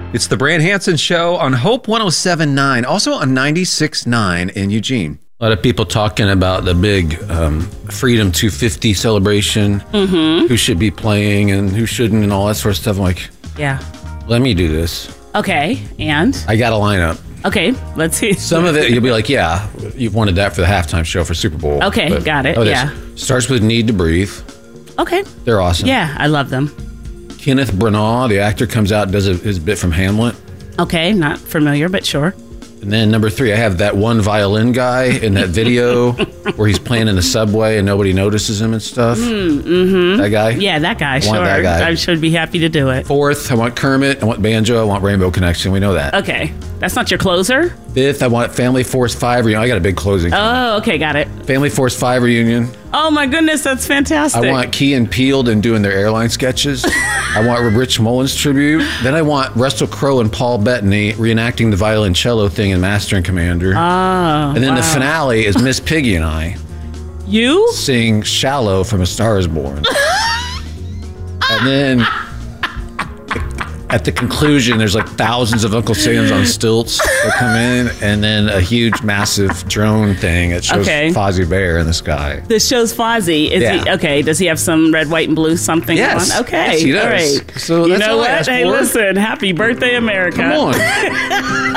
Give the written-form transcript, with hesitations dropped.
It's the Brand Hansen Show on Hope 107.9, also on 96.9 in Eugene. A lot of people talking about the big Freedom 250 celebration, who should be playing and who shouldn't and all that sort of stuff. I'm like, yeah, let me do this. Okay, and? I got a lineup. Okay, let's see. Some of it, you'll be like, yeah, you've wanted that for the halftime show for Super Bowl. Okay, but, got it, yeah. Starts with Need to Breathe. Okay. They're awesome. Yeah, I love them. Kenneth Branagh, the actor, comes out and does his bit from Hamlet. Okay, not familiar, but sure. And then number 3, I have that one violin guy in that video where he's playing in the subway and nobody notices him and stuff. That guy? Yeah, that guy, sure. That guy. I should be happy to do it. 4th, I want Kermit. I want Banjo. I want Rainbow Connection. We know that. Okay. That's not your closer? 5th, I want Family Force 5 reunion. I got a big closing. Oh, okay, got it. Family Force 5 reunion. Oh my goodness, that's fantastic. I want Key and Peele and doing their airline sketches. I want Rich Mullins tribute. Then I want Russell Crowe and Paul Bettany reenacting the violoncello thing in Master and Commander. Oh, and then the finale is Miss Piggy and I. You? Sing Shallow from A Star Is Born. And then at the conclusion, there's like thousands of Uncle Sam's on stilts that come in, and then a huge, massive drone thing that shows Fozzie Bear in the sky. This shows Fozzie. Is he okay? Does he have some red, white, and blue something yes. on? Okay, yes, he does. all right. So you that's know all I what? asked Hey, for. listen, happy birthday, America! Come on.